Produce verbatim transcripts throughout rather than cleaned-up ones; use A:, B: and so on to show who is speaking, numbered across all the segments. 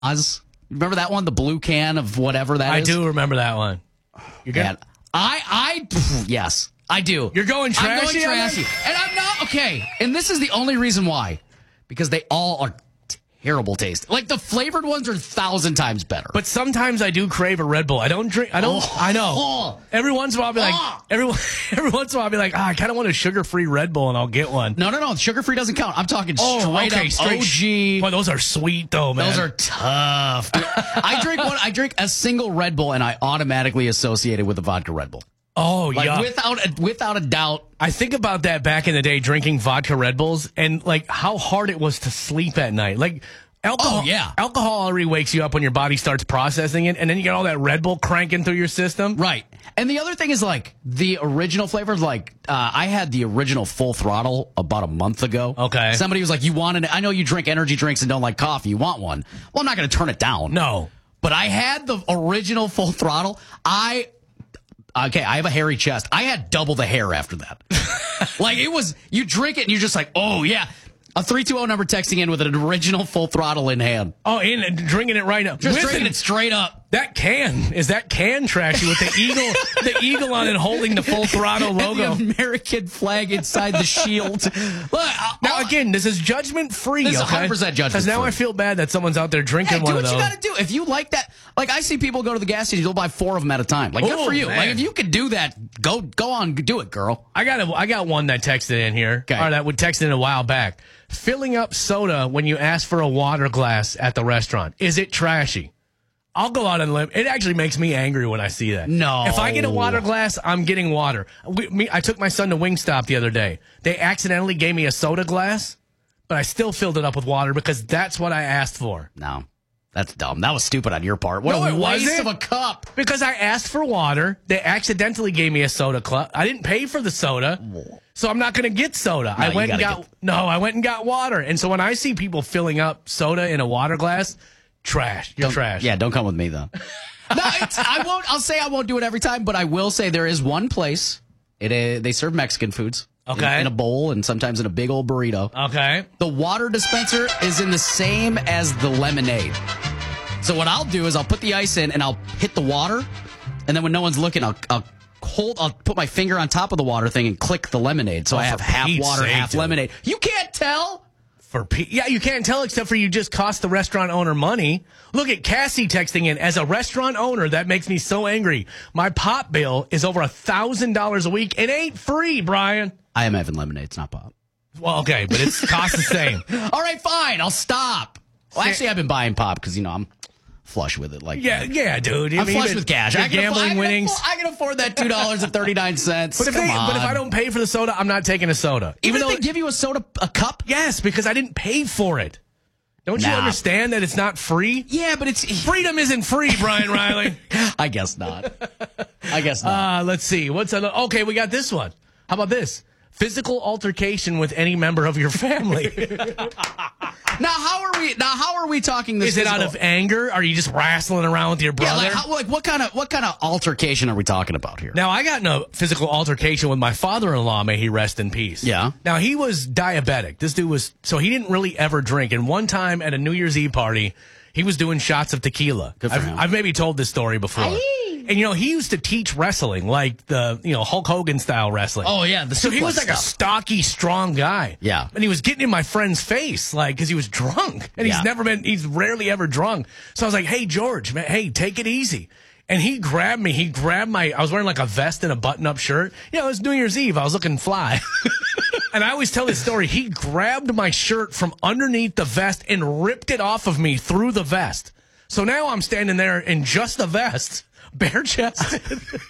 A: Oz. Remember that one? The blue can of whatever that
B: I
A: is?
B: I do remember that one. You're good?
A: Man, I, I, yes, I do.
B: You're going trashy?
A: I'm going trashy. And I'm not, okay, and this is the only reason why. Because they all are terrible taste. Like, the flavored ones are a thousand times better.
B: But sometimes I do crave a Red Bull. I don't drink, I don't,
A: Oh.
B: I know.
A: Oh.
B: Every once in a while I'll be like,
A: Oh.
B: every, every once in a while I'll be like, ah, I kind of want a sugar-free Red Bull and I'll get one.
A: No, no, no, sugar-free doesn't count. I'm talking straight
B: okay,
A: up
B: straight
A: O G.
B: Boy, those are sweet though, man.
A: Those are tough. I drink one. I drink a single Red Bull, and I automatically associate it with a vodka Red Bull.
B: Oh,
A: Like,
B: yeah.
A: without a, without a doubt.
B: I think about that back in the day, drinking vodka Red Bulls, and like how hard it was to sleep at night. Like alcohol,
A: Oh, yeah.
B: alcohol already wakes you up when your body starts processing it, and then you get all that Red Bull cranking through your system.
A: Right. And the other thing is, like, the original flavors, like, uh, I had the original Full Throttle about a month ago.
B: Okay.
A: Somebody was like, you want it? I know you drink energy drinks and don't like coffee. You want one? Well, I'm not going to turn it down.
B: No.
A: But I had the original Full Throttle. I, okay, I have a hairy chest. I had double the hair after that. Like, it was, you drink it and you're just like, oh, yeah. A three two zero number texting in with an original Full Throttle in hand.
B: Oh, in and drinking it right now.
A: Just
B: Listen,
A: drinking it straight up.
B: That can is that can trashy with the eagle, the eagle on it holding the Full Throttle logo.
A: And the American flag inside the shield. Look, I-
B: Now
A: I'll-
B: again, this is judgment free.
A: This is
B: okay?
A: one hundred percent judgment
B: Because now
A: free.
B: I feel bad that someone's out there drinking
A: Hey,
B: one
A: do
B: of
A: what
B: those.
A: you got to do. If you like that, like I see people go to the gas station, they'll buy four of them at a time. Like, good
B: Oh,
A: for you.
B: man.
A: Like, if you could do that, go go on, do it, girl.
B: I got a, I got one that texted in here,
A: Okay.
B: or that would text in a while back. Filling up soda when you ask for a water glass at the restaurant, is it trashy? I'll go out and live. It actually makes me angry when I see that.
A: No.
B: If I get a water glass, I'm getting water. We, me, I took my son to Wingstop the other day. They accidentally gave me a soda glass, but I still filled it up with water because that's what I asked for.
A: No, that's dumb. That was stupid on your part. What
B: No,
A: a
B: it
A: waste
B: wasn't.
A: of a cup.
B: Because I asked for water. They accidentally gave me a soda cup. I didn't pay for the soda. So I'm not going to get soda.
A: No,
B: I
A: you
B: went and
A: gotta
B: got
A: get-
B: No, I went and got water. And so when I see people filling up soda in a water glass, trash. You're
A: Don't-
B: trash.
A: Yeah, don't come with me though. No, it's, I won't. I'll say I won't do it every time, but I will say there is one place. It uh, they serve Mexican foods.
B: Okay.
A: In, in a bowl and sometimes in a big old burrito.
B: Okay.
A: The water dispenser is in the same as the lemonade. So what I'll do is I'll put the ice in and I'll hit the water, and then when no one's looking, I'll, I'll hold. I'll put my finger on top of the water thing and click the lemonade. So
B: Oh,
A: I have
B: for
A: half
B: Pete's
A: water,
B: sake,
A: half
B: dude.
A: lemonade. You can't tell.
B: For P- yeah, you can't tell except for you just cost the restaurant owner money. Look at Cassie texting in. As a restaurant owner, that makes me so angry. My pop bill is over a thousand dollars a week. It ain't free, Brian.
A: I am having lemonade. It's not pop.
B: Well, okay, but it's cost the same.
A: All right, fine. I'll stop. Well, actually, I've been buying pop because you know I'm flush with it. Like
B: Yeah, yeah, dude. I
A: I'm
B: mean,
A: flush
B: even
A: with cash.
B: your
A: I can afford-
B: gambling
A: I can
B: winnings.
A: afford- I can afford that two dollars and thirty nine cents.
B: But if
A: Come
B: they,
A: on.
B: but if I don't pay for the soda, I'm not taking a soda.
A: even,
B: though
A: if they give you a soda, a cup.
B: yes, because I didn't pay for it. Don't you
A: Nah.
B: understand that it's not free?
A: Yeah, but it's
B: Freedom isn't free, Brian Riley.
A: I guess not. I guess not.
B: Uh, let's see. What's another? Okay, we got this one. How about this? Physical altercation with any member of your family.
A: now, how are we? Now, how are we talking this?
B: Is it out
A: physical-
B: of anger? Are you just wrestling around with your
A: Yeah,
B: brother?
A: like, how, like what kind of what kind of altercation are we talking about here?
B: Now, I got in a physical altercation with my father-in-law, may he rest in peace.
A: Yeah.
B: Now, he was diabetic. This dude was, so he didn't really ever drink. And one time at a New Year's Eve party, he was doing shots of tequila.
A: Good for
B: I've,
A: him.
B: I've maybe told this story before. And, you know, he used to teach wrestling, like the, you know, Hulk Hogan style wrestling.
A: Oh, yeah, the
B: So he was
A: suplex
B: like a
A: stuff.
B: stocky, strong guy.
A: Yeah.
B: And he was getting in my friend's face, like, because he was drunk. And
A: Yeah.
B: he's never been, he's rarely ever drunk. So I was like, hey, George, man, hey, take it easy. And he grabbed me. He grabbed my, I was wearing like a vest and a button up shirt. You know, it was New Year's Eve. I was looking fly. And I always tell this story. He grabbed my shirt from underneath the vest and ripped it off of me through the vest. So now I'm standing there in just the vest, bare chested.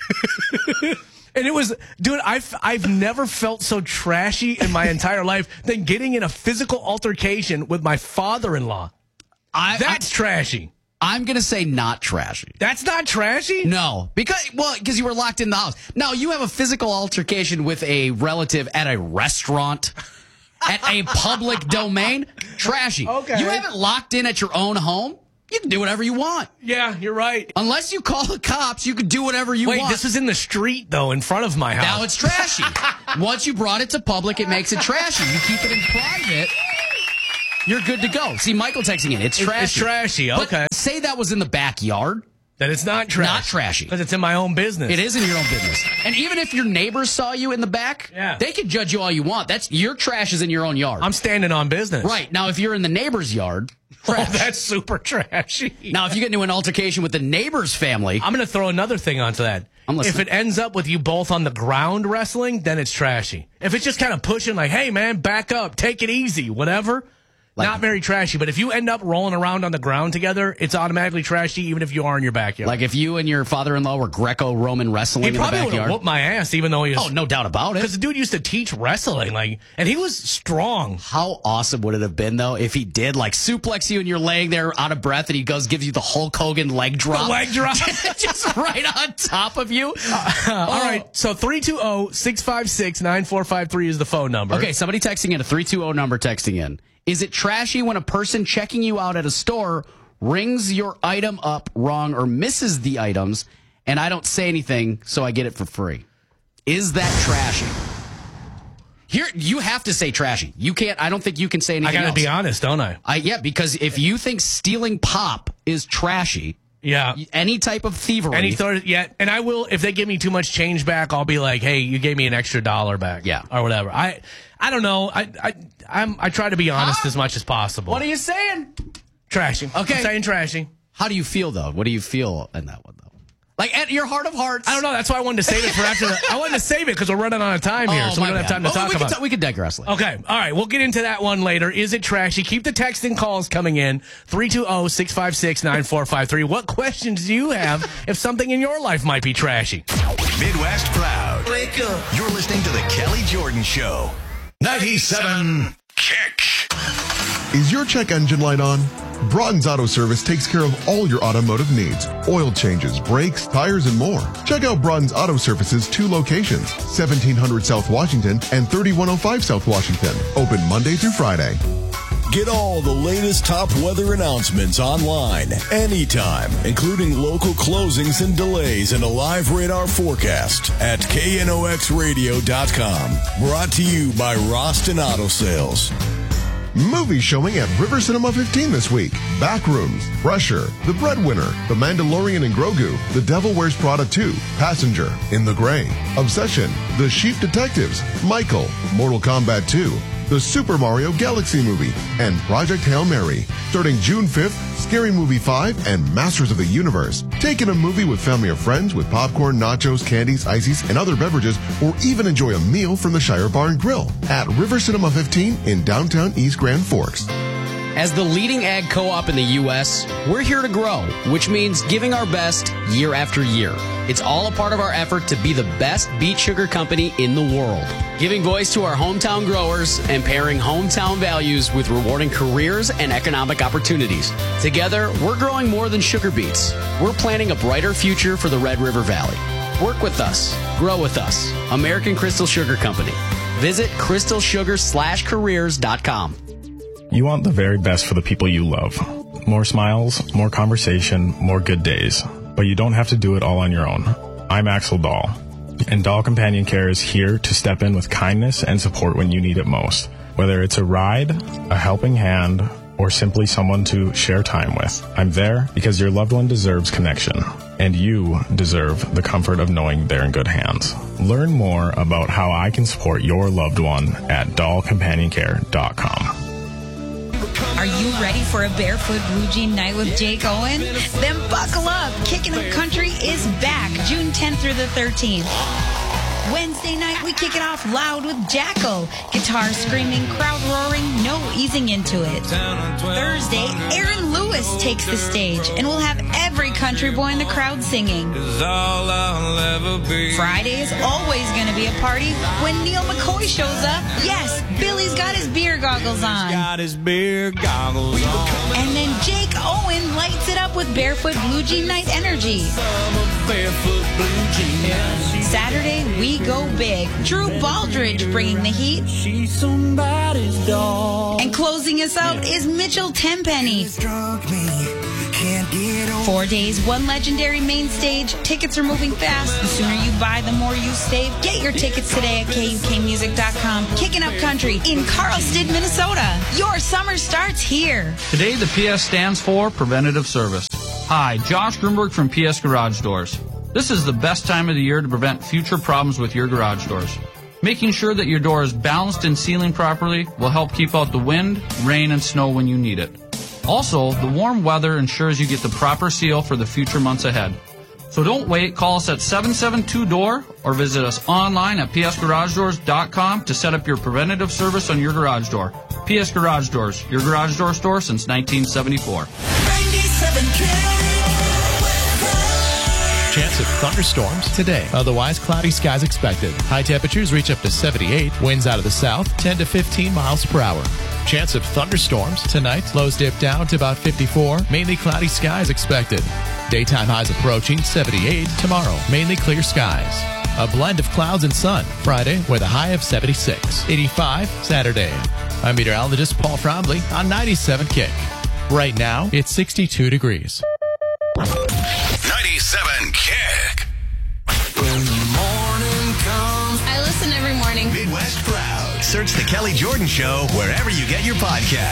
B: And it was, dude, I've, I've never felt so trashy in my entire life than getting in a physical altercation with my father-in-law.
A: I,
B: That's trashy.
A: I'm gonna say not trashy.
B: That's not trashy?
A: No, because well, because you were locked in the house. Now you have a physical altercation with a relative at a restaurant, at a public domain. Trashy.
B: Okay.
A: You have it locked in at your own home. You can do whatever you want.
B: Yeah, you're right.
A: Unless you call the cops, you can do whatever you
B: Wait,
A: want.
B: this was in the street, though, in front of my house.
A: Now it's trashy. Once you brought it to public, it makes it trashy. You keep it in private. you're good to go. See, Michael texting in. It's trashy.
B: It's trashy,
A: But
B: okay.
A: say that was in the backyard.
B: That it's not trashy.
A: Not trashy.
B: Because it's in my own business.
A: It is in your own business. And even if your neighbors saw you in the back,
B: Yeah.
A: they can judge you all you want. That's your trash is in your own yard.
B: I'm standing on business.
A: Right. Now, if you're in the neighbor's yard, trash.
B: Oh, that's super trashy.
A: Now, if you get into an altercation with the neighbor's family,
B: I'm going to throw another thing onto that.
A: I'm listening.
B: If it ends up with you both on the ground wrestling, then it's trashy. If it's just kind of pushing, like, hey, man, back up, take it easy, whatever,
A: Like-
B: not very trashy. But if you end up rolling around on the ground together, it's automatically trashy, even if you are in your backyard.
A: like if you and your father-in-law were Greco-Roman wrestling
B: he
A: in the
B: probably would have
A: backyard.
B: whooped my ass, even though he was.
A: Oh, no doubt about it.
B: Because the dude used to teach wrestling, like, and he was strong.
A: How awesome would it have been, though, if he did, like, suplex you and you're laying there out of breath and he goes, gives you the Hulk Hogan leg drop.
B: The leg drop.
A: Just right on top of you.
B: Uh, all right, so three two zero, six five six, nine four five three is the phone number.
A: Okay, somebody texting in, a three two zero number texting in. Is it trashy when a person checking you out at a store rings your item up wrong or misses the items and I don't say anything, so I get it for free? Is that trashy? Here, you have to say trashy. You can't, I don't think you can say
B: I
A: anything
B: got to
A: else.
B: be honest, don't I?
A: I, yeah, because if you think stealing pop is trashy,
B: Yeah.
A: any type of thievery.
B: And he thought, yeah, and I will, if they give me too much change back, I'll be like, hey, you gave me an extra dollar back.
A: Yeah.
B: Or whatever. I I don't know. I I I'm, I try to be honest
A: Huh?
B: as much as possible.
A: What are you saying?
B: Trashy.
A: Okay.
B: I'm saying trashy.
A: How do you feel, though? What do you feel in that one, though? Like, at your heart of hearts.
B: I don't know. That's why I wanted to save it for after the, I wanted to save it because we're running out of time here,
A: Oh,
B: so we
A: my
B: don't have
A: bad.
B: time to
A: Oh,
B: talk
A: we
B: about
A: can
B: it.
A: t- we can digress later.
B: Okay. All right. We'll get into that one later. Is it trashy? Keep the texting calls coming in. three two zero, six five six, nine four five three. What questions do you have if something in your life might be trashy?
C: Midwest Proud. Wake up. You're listening to the Kelly Jordan Show. ninety-seven Kick.
D: Is your check engine light on? Broughton's Auto Service takes care of all your automotive needs. Oil changes, brakes, tires, and more. Check out Broughton's Auto Service's two locations, seventeen hundred South Washington and thirty-one oh five South Washington. Open Monday through Friday.
E: Get all the latest top weather announcements online, anytime, including local closings and delays and a live radar forecast at K N O X radio dot com. Brought to you by Roston Auto Sales.
D: Movie showing at River Cinema fifteen this week. Backrooms, Pressure, The Breadwinner, The Mandalorian and Grogu, The Devil Wears Prada two, Passenger, In the Gray, Obsession, The Sheep Detectives, Michael, Mortal Kombat two, The Super Mario Galaxy Movie, and Project Hail Mary. Starting June fifth, Scary Movie five and Masters of the Universe. Take in a movie with family or friends with popcorn, nachos, candies, ices, and other beverages, or even enjoy a meal from the Shire Bar and Grill at River Cinema fifteen in downtown East Grand Forks.
A: As the leading ag co-op in the U S, we're here to grow, which means giving our best year after year. It's all a part of our effort to be the best beet sugar company in the world. Giving voice to our hometown growers and pairing hometown values with rewarding careers and economic opportunities. Together, we're growing more than sugar beets. We're planning a brighter future for the Red River Valley. Work with us. Grow with us. American Crystal Sugar Company. Visit crystal sugar slash careers dot com.
F: You want the very best for the people you love. More smiles, more conversation, more good days. But you don't have to do it all on your own. I'm Axel Dahl, and Dahl Companion Care is here to step in with kindness and support when you need it most. Whether it's a ride, a helping hand, or simply someone to share time with, I'm there because your loved one deserves connection, and you deserve the comfort of knowing they're in good hands. Learn more about how I can support your loved one at dahl companion care dot com.
G: Are you ready for a Barefoot Blue Jean night with Jake Owen? Then buckle up. Kicking Up Country is back June tenth through the thirteenth. Wednesday night, we kick it off loud with Jackal. Guitar screaming, crowd roaring, no easing into it. Thursday, Aaron Lewis takes the stage, and we'll have every country boy in the crowd singing. Friday is always going to be a party when Neil McCoy shows up. Yes, Billy's got his beer goggles on.
H: Got his beer goggles on.
G: And then Jake Owen lights it up with Barefoot Blue Jean Night energy.
H: Barefoot Blue Jean.
G: Saturday, we go big. Drew Baldridge bringing the heat.
H: She's somebody's dog.
G: And closing us out is Mitchell Tenpenny.
H: Struck me. Can't
G: Four days, one legendary main stage. Tickets are moving fast. The sooner you buy, the more you save. Get your tickets today at K U K music dot com. Kicking Up Country in Carlsted, Minnesota. Your summer starts here.
I: Today, the P S stands for Preventative Service. Hi, Josh Grunberg from P S Garage Doors. This is the best time of the year to prevent future problems with your garage doors. Making sure that your door is balanced and sealing properly will help keep out the wind, rain, and snow when you need it. Also, the warm weather ensures you get the proper seal for the future months ahead. So don't wait. Call us at seven seven two D O O R or visit us online at P S garage doors dot com to set up your preventative service on your garage door. P S Garage Doors, your garage door store since nineteen seventy-four.
E: ninety-seven
J: Chance of thunderstorms today. Otherwise, cloudy skies expected. High temperatures reach up to seventy-eight. Winds out of the south, ten to fifteen miles per hour. Chance of thunderstorms tonight. Lows dip down to about fifty-four. Mainly cloudy skies expected. Daytime highs approaching seventy-eight. Tomorrow, mainly clear skies. A blend of clouds and sun. Friday with a high of seventy-six. eighty-five Saturday. I'm meteorologist Paul Frombley on ninety-seven Kick. Right now, it's sixty-two degrees.
C: ninety-seven Kick.
H: When the morning comes.
K: I listen every morning.
C: Midwest Proud. Search The Kelly Jordan Show wherever you get your podcast.